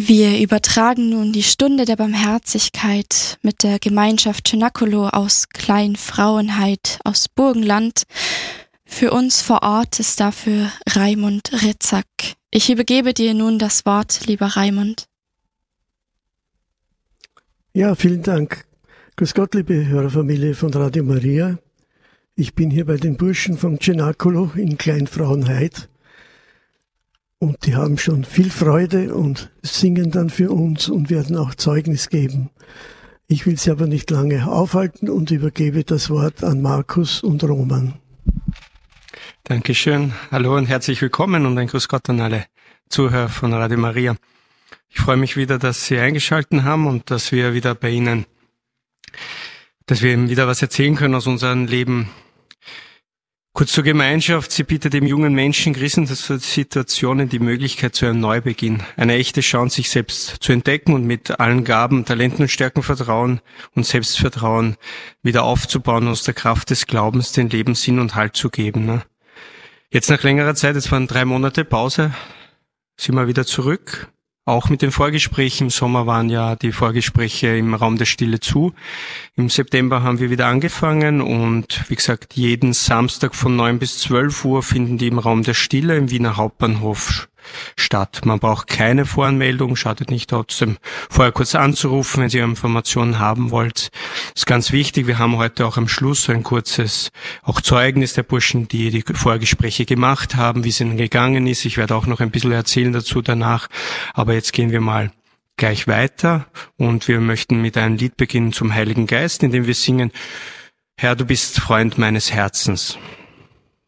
Wir übertragen nun die Stunde der Barmherzigkeit mit der Gemeinschaft Cenacolo aus Kleinfrauenheit aus Burgenland. Für uns vor Ort ist dafür Raimund Ritzak. Ich übergebe dir nun das Wort, lieber Raimund. Ja, vielen Dank. Grüß Gott, liebe Hörerfamilie von Radio Maria. Ich bin hier bei den Burschen vom Cenacolo in Kleinfrauenheit. Und die haben schon viel Freude und singen dann für uns und werden auch Zeugnis geben. Ich will sie aber nicht lange aufhalten und übergebe das Wort an Markus und Roman. Dankeschön. Hallo und herzlich willkommen und ein Grüß Gott an alle Zuhörer von Radio Maria. Ich freue mich wieder, dass Sie eingeschaltet haben und dass wir wieder bei Ihnen, dass wir Ihnen wieder was erzählen können aus unserem Leben. Kurz zur Gemeinschaft. Sie bietet dem jungen Menschen in Krisensituationen die Möglichkeit zu einem Neubeginn, eine echte Chance, sich selbst zu entdecken und mit allen Gaben, Talenten und Stärken Vertrauen und Selbstvertrauen wieder aufzubauen, aus der Kraft des Glaubens den Leben Sinn und Halt zu geben. Jetzt nach längerer Zeit, es waren 3 Monate Pause, sind wir wieder zurück. Auch mit den Vorgesprächen. Im Sommer waren ja die Vorgespräche im Raum der Stille zu. Im September haben wir wieder angefangen und wie gesagt, jeden Samstag von 9 bis 12 Uhr finden die im Raum der Stille im Wiener Hauptbahnhof statt. Man braucht keine Voranmeldung, schadet nicht trotzdem vorher kurz anzurufen, wenn Sie Informationen haben wollt. Das ist ganz wichtig. Wir haben heute auch am Schluss ein kurzes auch Zeugnis der Burschen, die die Vorgespräche gemacht haben, wie es ihnen gegangen ist. Ich werde auch noch ein bisschen erzählen dazu danach. Aber jetzt gehen wir mal gleich weiter und wir möchten mit einem Lied beginnen zum Heiligen Geist, in dem wir singen: Herr, du bist Freund meines Herzens.